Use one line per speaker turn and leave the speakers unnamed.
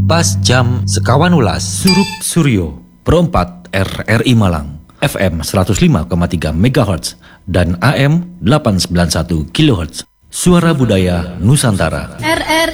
Pas jam sekawan ulas.
Surup Suryo, Pro 4 RRI Malang, FM 105,3 MHz dan AM 891 kHz. Suara Budaya Nusantara.
RRI